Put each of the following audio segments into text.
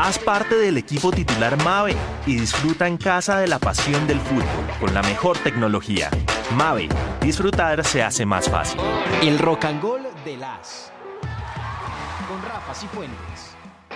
Haz parte del equipo titular Mave y disfruta en casa de la pasión del fútbol con la mejor tecnología. Mave, disfrutar se hace más fácil. El Rock and Roll de las con Rafa Cifuentes.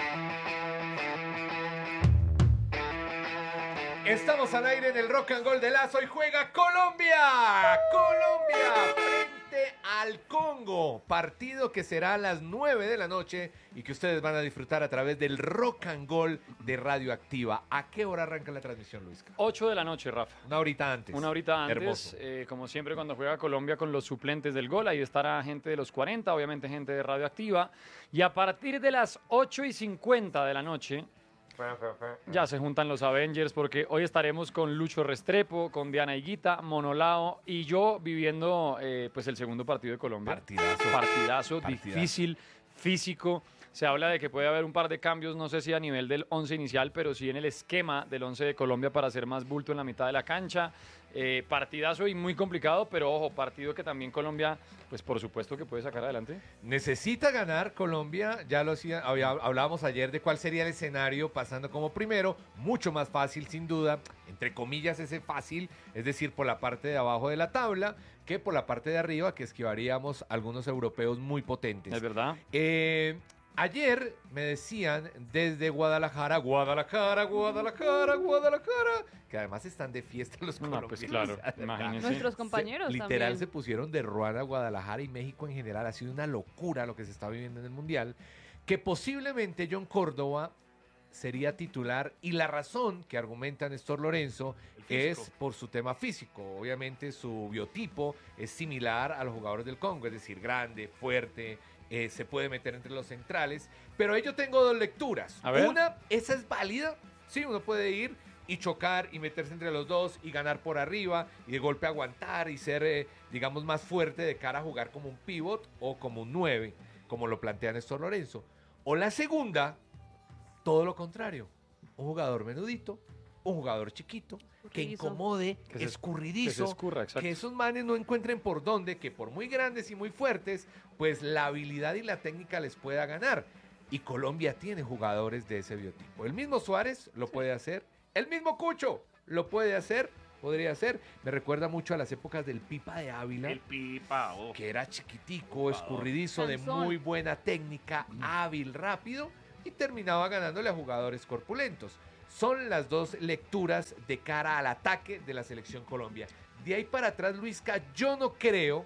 Estamos al aire en el Rock and Roll de las. Hoy juega Colombia. Colombia frente al Congo. Partido que será a las 9 de la noche y que ustedes van a disfrutar a través del Rock and Roll de Radioactiva. ¿A qué hora arranca la transmisión, Luisca? 8 de la noche, Rafa. Una horita antes. Una horita antes. Hermoso. Como siempre cuando juega Colombia con los suplentes del gol, ahí estará gente de los 40, obviamente gente de Radioactiva. Y a partir de las 8:50 de la noche ya se juntan los Avengers, porque hoy estaremos con Lucho Restrepo, con Diana Higuita, Monolao y yo viviendo pues el segundo partido de Colombia. Partidazo, difícil, físico. Se habla de que puede haber un par de cambios, no sé si a nivel del 11 inicial, pero sí en el esquema del 11 de Colombia para hacer más bulto en la mitad de la cancha. Partidazo y muy complicado, pero ojo, partido que también Colombia, pues por supuesto que puede sacar adelante. Necesita ganar Colombia, ya lo hacía, hablábamos ayer de cuál sería el escenario pasando como primero, mucho más fácil sin duda, entre comillas ese fácil, es decir, por la parte de abajo de la tabla, que por la parte de arriba, que esquivaríamos algunos europeos muy potentes. Es verdad. Ayer me decían desde Guadalajara, que además están de fiesta los colombianos. Pues claro, imagínense. Nuestros compañeros literal también. se pusieron de ruana Guadalajara y México en general. Ha sido una locura lo que se está viviendo en el Mundial. Que posiblemente John Córdoba sería titular y la razón que argumenta Néstor Lorenzo es por su tema físico. Obviamente su biotipo es similar a los jugadores del Congo, es decir, grande, fuerte, se puede meter entre los centrales, pero ahí yo tengo dos lecturas. A ver. Una, esa es válida, sí, uno puede ir y chocar y meterse entre los dos y ganar por arriba y de golpe aguantar y ser, digamos, más fuerte de cara a jugar como un pivot o como un 9, como lo plantea Néstor Lorenzo. O la segunda, todo lo contrario, un jugador menudito, un jugador chiquito, que incomode, escurridizo, que se escurra, exacto. que esos manes no encuentren por dónde, que por muy grandes y muy fuertes, pues la habilidad y la técnica les pueda ganar. Y Colombia tiene jugadores de ese biotipo. El mismo Suárez lo puede hacer, el mismo Cucho lo puede hacer, podría ser. Me recuerda mucho a las épocas del Pipa de Ávila. El Pipa, que era chiquitico, escurridizo, de muy buena técnica, hábil, rápido, y terminaba ganándole a jugadores corpulentos. Son las dos lecturas de cara al ataque de la selección Colombia. De ahí para atrás, Luisca, yo no creo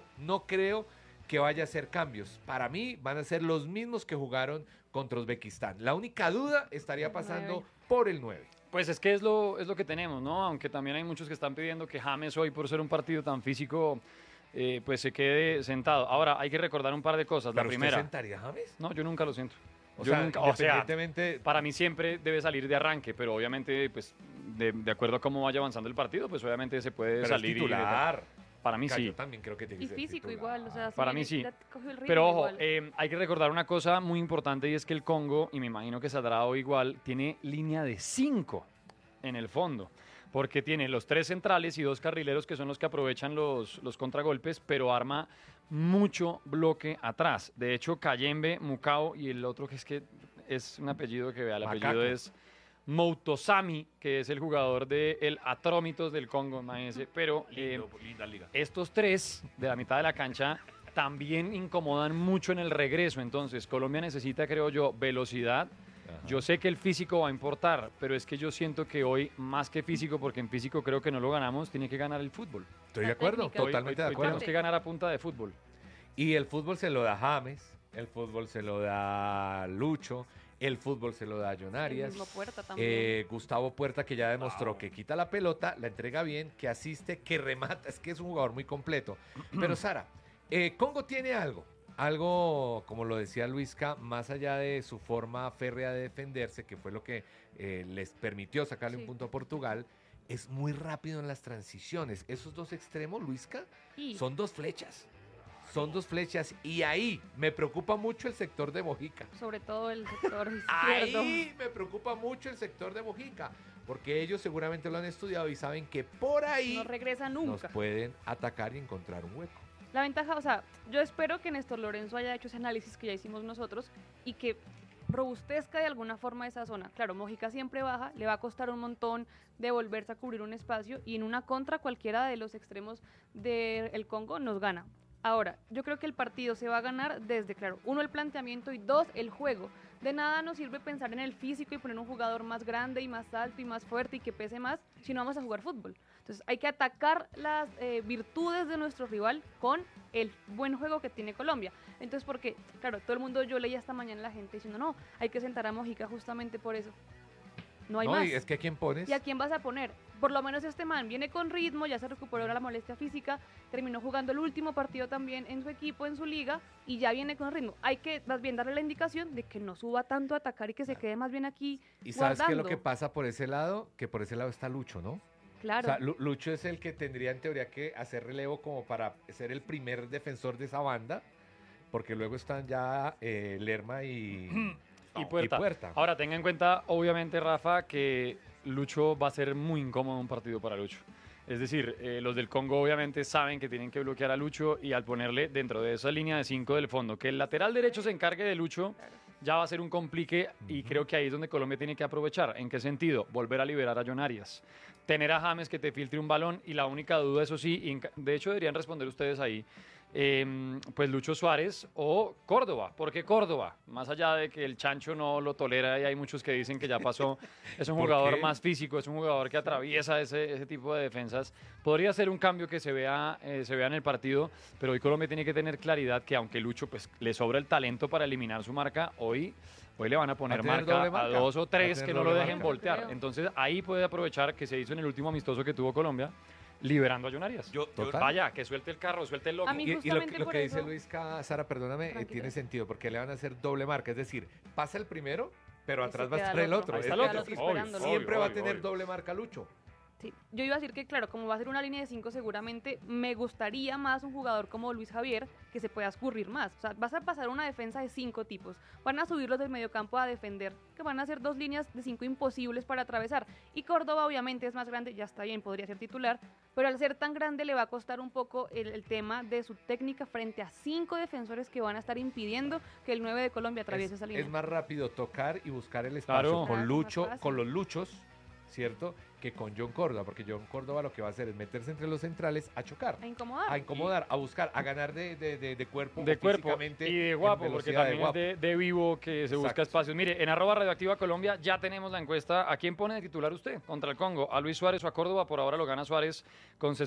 que vaya a hacer cambios. Para mí van a ser los mismos que jugaron contra Uzbekistán. La única duda estaría pasando por el 9. Pues es que es lo que tenemos, ¿no? Aunque también hay muchos que están pidiendo que James hoy, por ser un partido tan físico, pues se quede sentado. Ahora, hay que recordar un par de cosas. La primera. ¿Usted sentaría a James? No, yo nunca lo siento. O sea, independientemente... para mí siempre debe salir de arranque, pero obviamente, pues, de acuerdo a cómo vaya avanzando el partido, pues obviamente se puede salir. Es titular. Para mí sí. Yo también creo que tiene que ser físico titular. igual, o sea, para mí sí. El pero ojo, hay que recordar una cosa muy importante y es que el Congo, y me imagino que saldrá hoy igual, tiene línea de 5 en el fondo. Porque tiene los 3 centrales y 2 carrileros que son los que aprovechan los contragolpes, pero arma mucho bloque atrás. De hecho, Kayembe, Mukau y el otro que es un apellido que vea, el apellido es Moutosami, que es el jugador del Atrómitos del Congo, imagínense. Pero linda liga. Estos 3 de la mitad de la cancha también incomodan mucho en el regreso. Entonces, Colombia necesita, creo yo, velocidad. Yo sé que el físico va a importar, pero es que yo siento que hoy, más que físico, porque en físico creo que no lo ganamos, tiene que ganar el fútbol. Estoy de acuerdo, totalmente de acuerdo. Tenemos que ganar a punta de fútbol. Y el fútbol se lo da James, el fútbol se lo da Lucho, el fútbol se lo da John Arias. Puerta también. Gustavo Puerta, que ya demostró que quita la pelota, la entrega bien, que asiste, que remata. Es que es un jugador muy completo. Pero Sara, Congo tiene algo, como lo decía Luisca, más allá de su forma férrea de defenderse, que fue lo que les permitió sacarle un punto a Portugal, es muy rápido en las transiciones. Esos dos extremos, Luisca, son dos flechas. Son dos flechas y ahí me preocupa mucho el sector de Mojica. Sobre todo el sector izquierdo. Ahí me preocupa mucho el sector de Mojica, porque ellos seguramente lo han estudiado y saben que por ahí no regresa nunca. Nos pueden atacar y encontrar un hueco. La ventaja, o sea, yo espero que Néstor Lorenzo haya hecho ese análisis que ya hicimos nosotros y que robustezca de alguna forma esa zona. Claro, Mojica siempre baja, le va a costar un montón de volverse a cubrir un espacio y en una contra cualquiera de los extremos del Congo nos gana. Ahora, yo creo que el partido se va a ganar desde, claro, 1, el planteamiento y 2, el juego. De nada nos sirve pensar en el físico y poner un jugador más grande y más alto y más fuerte y que pese más si no vamos a jugar fútbol. Entonces hay que atacar las virtudes de nuestro rival con el buen juego que tiene Colombia. Entonces, porque, claro, todo el mundo, yo leía esta mañana la gente diciendo, no, hay que sentar a Mojica justamente por eso. No hay más. Y es que ¿a quién pones? ¿Y a quién vas a poner? Por lo menos este man viene con ritmo, ya se recuperó la molestia física, terminó jugando el último partido también en su equipo, en su liga, y ya viene con ritmo. Hay que más bien darle la indicación de que no suba tanto a atacar y que se quede más bien aquí ¿Y sabes guardando. qué es lo que pasa por ese lado? Que por ese lado está Lucho, ¿no? Claro. O sea, Lucho es el que tendría en teoría que hacer relevo como para ser el primer defensor de esa banda, porque luego están ya Lerma y Puerta. Ahora, tenga en cuenta, obviamente, Rafa, que Lucho va a ser muy incómodo un partido para Lucho. Es decir, los del Congo obviamente saben que tienen que bloquear a Lucho y al ponerle dentro de esa línea de 5 del fondo, que el lateral derecho se encargue de Lucho, ya va a ser un complique y creo que ahí es donde Colombia tiene que aprovechar. ¿En qué sentido? Volver a liberar a John Arias. Tener a James que te filtre un balón y la única duda, eso sí, y de hecho deberían responder ustedes ahí, pues Lucho Suárez o Córdoba. ¿Por qué Córdoba? Más allá de que el Chancho no lo tolera y hay muchos que dicen que ya pasó, es un jugador más físico, es un jugador que atraviesa ese tipo de defensas. Podría ser un cambio que se vea en el partido, pero hoy Colombia tiene que tener claridad que aunque Lucho pues le sobra el talento para eliminar su marca, hoy le van a poner marca a 2 o 3 que no lo dejen voltear. Entonces ahí puede aprovechar que se hizo en el último amistoso que tuvo Colombia, liberando a John Arias. Vaya, que suelte el carro, suelte el loco. A mí Y lo justamente que por dice eso- Luisca, Sara, perdóname, Tranquila. tiene sentido, porque le van a hacer doble marca, es decir, pasa el primero, pero Y atrás se va a queda estar el el otro. otro. Ahí Es está el decir, otro. esperándolo. siempre va a Obvio, tener obvio. doble marca Lucho. Sí, yo iba a decir que, claro, como va a ser una línea de 5, seguramente me gustaría más un jugador como Luis Javier que se pueda escurrir más. O sea, vas a pasar una defensa de 5 tipos. Van a subirlos del mediocampo a defender, que van a ser 2 líneas de 5 imposibles para atravesar. Y Córdoba, obviamente, es más grande, ya está bien, podría ser titular, pero al ser tan grande le va a costar un poco el tema de su técnica frente a 5 defensores que van a estar impidiendo que el 9 de Colombia atraviese esa línea. Es más rápido tocar y buscar el espacio Claro. con Claro, Lucho, más fácil. con los Luchos, ¿cierto? Que con John Córdoba, porque John Córdoba lo que va a hacer es meterse entre los centrales a chocar, A incomodar. a incomodar, a buscar, a ganar de cuerpo, De o cuerpo físicamente, y de en guapo, porque velocidad, también es de vivo que se busca Exacto. espacios. Mire, en @radioactiva Colombia ya tenemos la encuesta. ¿A quién pone de titular usted contra el Congo? ¿A Luis Suárez o a Córdoba? Por ahora lo gana Suárez con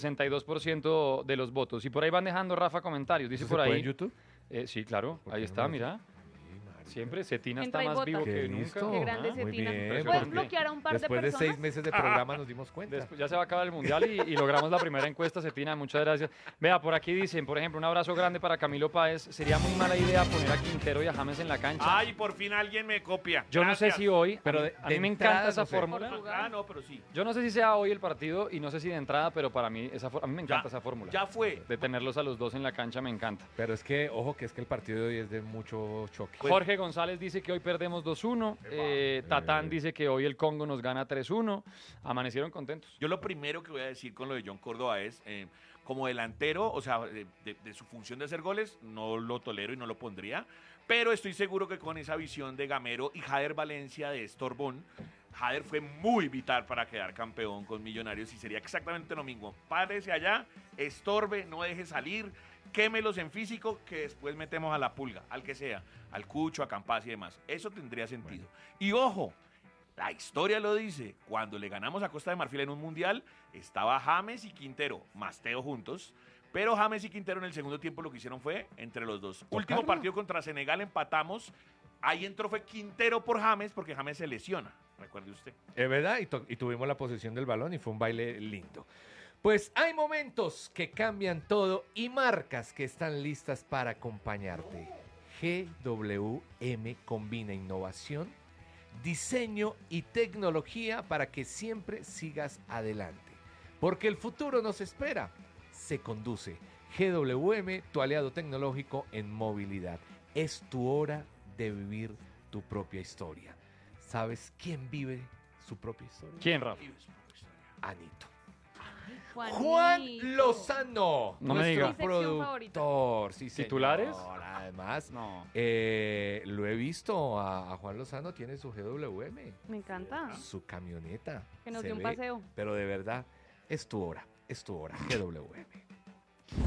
62% de los votos. Y por ahí van dejando, Rafa, comentarios. Dice ¿Eso por se puede ahí. en YouTube? Sí, claro, ¿Por ahí qué está, no lo mira. Sí, marica. Siempre Cetina Entra está y más bota. vivo Qué que listo. nunca. Qué grande Muy Cetina. bien, ¿Puedes porque bloquear a un par Después de de personas? 6 meses de programa nos dimos cuenta. Después ya se va a acabar el mundial y logramos la primera encuesta, Cetina. Muchas gracias. Vea, por aquí dicen, por ejemplo, un abrazo grande para Camilo Páez. Sería muy mala idea poner a Quintero y a James en la cancha. Ay, por fin alguien me copia. Yo no sé Gracias. si hoy, Pero a mí- de- a de mí me entrada, encanta esa no sé. fórmula. Por jugar. Ah, no, pero sí. Yo no sé si sea hoy el partido y no sé si de entrada, pero para mí a mí me encanta Ya- esa fórmula. Ya fue. De tenerlos a los dos en la cancha me encanta. Pero es que, ojo, que es que el partido de hoy es de mucho choque. Jorge González dice que hoy perdemos 2-1. Tatán dice que hoy el Congo nos gana 3-1. Amanecieron contentos. Yo lo primero que voy a decir con lo de John Córdoba es, como delantero, o sea, de su función de hacer goles, no lo tolero y no lo pondría, pero estoy seguro que con esa visión de Gamero y Jader Valencia de Estorbón, Jader fue muy vital para quedar campeón con Millonarios y sería exactamente lo mismo. Párese allá, estorbe, no deje salir, quémelos en físico, que después metemos a la pulga, al que sea, al Cucho, a Campas y demás. Eso tendría sentido. Y ojo, la historia lo dice, cuando le ganamos a Costa de Marfil en un mundial, estaba James y Quintero, más Teo juntos, pero James y Quintero en el segundo tiempo lo que hicieron fue entre los dos. Último partido contra Senegal empatamos, ahí entró fue Quintero por James, porque James se lesiona, recuerde usted. Es verdad, y tuvimos la posesión del balón y fue un baile lindo. Pues hay momentos que cambian todo y marcas que están listas para acompañarte. GWM combina innovación, diseño y tecnología para que siempre sigas adelante. Porque el futuro nos espera. Se conduce. GWM, tu aliado tecnológico en movilidad. Es tu hora de vivir tu propia historia. ¿Sabes quién vive su propia historia? ¿Quién, Rafa? Anito. Juan Lozano, No me nuestro diga. Mi sección favorita. productor. Sí, señor. ¿Titulares? Además, No. lo he visto a Juan Lozano, tiene su GWM, Me encanta. su camioneta. Que nos se dio un ve, paseo. Pero de verdad, es tu hora, GWM.